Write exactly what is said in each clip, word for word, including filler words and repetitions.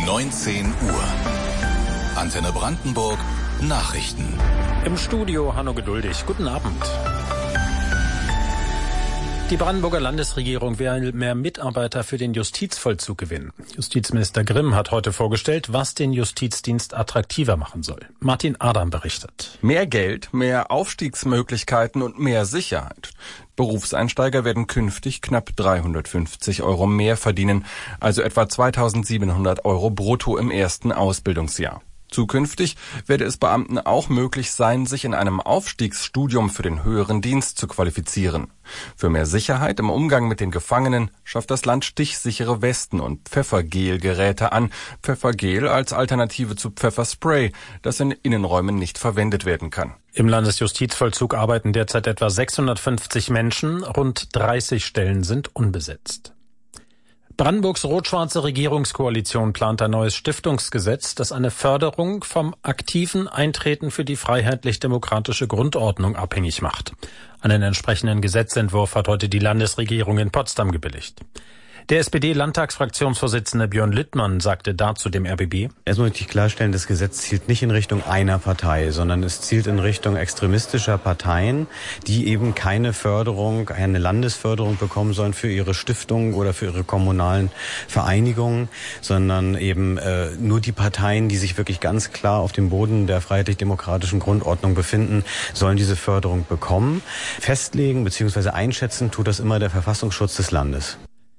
neunzehn Uhr. Antenne Brandenburg Nachrichten. Im Studio Hanno Geduldig. Guten Abend. Die Brandenburger Landesregierung will mehr Mitarbeiter für den Justizvollzug gewinnen. Justizminister Grimm hat heute vorgestellt, was den Justizdienst attraktiver machen soll. Martin Adam berichtet. Mehr Geld, mehr Aufstiegsmöglichkeiten und mehr Sicherheit. Berufseinsteiger werden künftig knapp dreihundertfünfzig Euro mehr verdienen, also etwa zweitausendsiebenhundert Euro brutto im ersten Ausbildungsjahr. Zukünftig werde es Beamten auch möglich sein, sich in einem Aufstiegsstudium für den höheren Dienst zu qualifizieren. Für mehr Sicherheit im Umgang mit den Gefangenen schafft das Land stichsichere Westen und Pfeffergelgeräte an. Pfeffergel als Alternative zu Pfefferspray, das in Innenräumen nicht verwendet werden kann. Im Landesjustizvollzug arbeiten derzeit etwa sechshundertfünfzig Menschen, rund dreißig Stellen sind unbesetzt. Brandenburgs rot-schwarze Regierungskoalition plant ein neues Stiftungsgesetz, das eine Förderung vom aktiven Eintreten für die freiheitlich-demokratische Grundordnung abhängig macht. Einen entsprechenden Gesetzentwurf hat heute die Landesregierung in Potsdam gebilligt. Der S P D-Landtagsfraktionsvorsitzende Björn Littmann sagte dazu dem R B B: Erstmal möchte ich klarstellen, das Gesetz zielt nicht in Richtung einer Partei, sondern es zielt in Richtung extremistischer Parteien, die eben keine Förderung, eine Landesförderung bekommen sollen für ihre Stiftungen oder für ihre kommunalen Vereinigungen, sondern eben äh, nur die Parteien, die sich wirklich ganz klar auf dem Boden der freiheitlich-demokratischen Grundordnung befinden, sollen diese Förderung bekommen. Festlegen bzw. einschätzen tut das immer der Verfassungsschutz des Landes.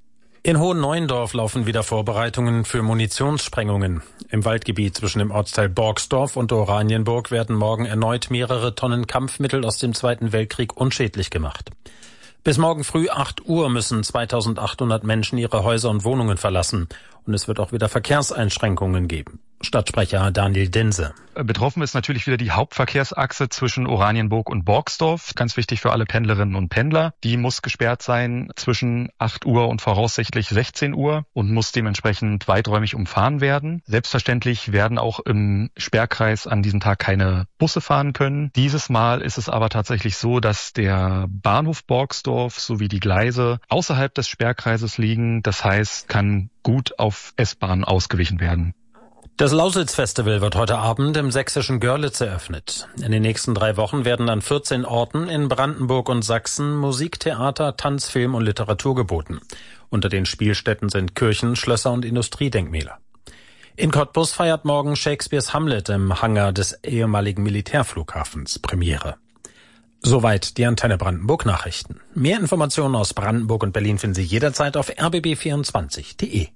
In Hohenneuendorf laufen wieder Vorbereitungen für Munitionssprengungen. Im Waldgebiet zwischen dem Ortsteil Borgsdorf und Oranienburg werden morgen erneut mehrere Tonnen Kampfmittel aus dem Zweiten Weltkrieg unschädlich gemacht. Bis morgen früh acht Uhr müssen zweitausendachthundert Menschen ihre Häuser und Wohnungen verlassen. Und es wird auch wieder Verkehrseinschränkungen geben. Stadtsprecher Daniel Dinse. Betroffen ist natürlich wieder die Hauptverkehrsachse zwischen Oranienburg und Borgsdorf. Ganz wichtig für alle Pendlerinnen und Pendler. Die muss gesperrt sein zwischen acht Uhr und voraussichtlich sechzehn Uhr und muss dementsprechend weiträumig umfahren werden. Selbstverständlich werden auch im Sperrkreis an diesem Tag keine Busse fahren können. Dieses Mal ist es aber tatsächlich so, dass der Bahnhof Borgsdorf sowie die Gleise außerhalb des Sperrkreises liegen. Das heißt, kann gut auf S-Bahn ausgewichen werden. Das Lausitz-Festival wird heute Abend im sächsischen Görlitz eröffnet. In den nächsten drei Wochen werden an vierzehn Orten in Brandenburg und Sachsen Musik, Theater, Tanz, Film und Literatur geboten. Unter den Spielstätten sind Kirchen, Schlösser und Industriedenkmäler. In Cottbus feiert morgen Shakespeares Hamlet im Hangar des ehemaligen Militärflughafens Premiere. Soweit die Antenne Brandenburg Nachrichten. Mehr Informationen aus Brandenburg und Berlin finden Sie jederzeit auf r b b vierundzwanzig punkt de.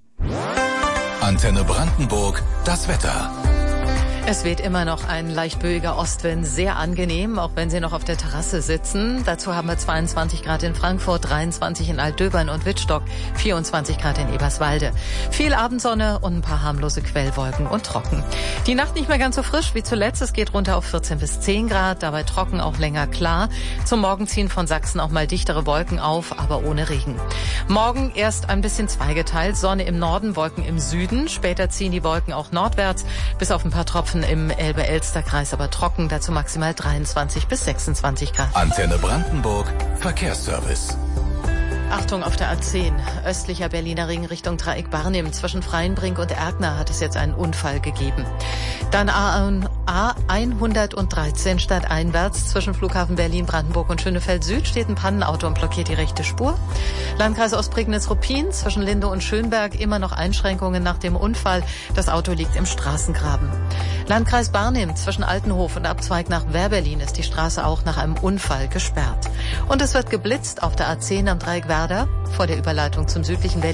Antenne Brandenburg, das Wetter. Es weht immer noch ein leicht böiger Ostwind, sehr angenehm, auch wenn Sie noch auf der Terrasse sitzen. Dazu haben wir zweiundzwanzig Grad in Frankfurt, dreiundzwanzig in Altdöbern und Wittstock, vierundzwanzig Grad in Eberswalde. Viel Abendsonne und ein paar harmlose Quellwolken und trocken. Die Nacht nicht mehr ganz so frisch wie zuletzt, es geht runter auf vierzehn bis zehn Grad, dabei trocken auch länger klar. Zum Morgen ziehen von Sachsen auch mal dichtere Wolken auf, aber ohne Regen. Morgen erst ein bisschen zweigeteilt, Sonne im Norden, Wolken im Süden. Später ziehen die Wolken auch nordwärts, bis auf ein paar Tropfen im Elbe-Elster-Kreis, aber trocken, dazu maximal dreiundzwanzig bis sechsundzwanzig Grad. Antenne Brandenburg, Verkehrsservice. Achtung auf der A zehn, östlicher Berliner Ring Richtung Dreieck Barnim. Zwischen Freienbrink und Erkner hat es jetzt einen Unfall gegeben. Dann A hundertdreizehn stadteinwärts zwischen Flughafen Berlin, Brandenburg und Schönefeld Süd steht ein Pannenauto und blockiert die rechte Spur. Landkreis Ostprignitz-Ruppin zwischen Linde und Schönberg immer noch Einschränkungen nach dem Unfall. Das Auto liegt im Straßengraben. Landkreis Barnim zwischen Altenhof und Abzweig nach Wehrberlin ist die Straße auch nach einem Unfall gesperrt. Und es wird geblitzt auf der A zehn am Dreieck Werder vor der Überleitung zum südlichen Berlin.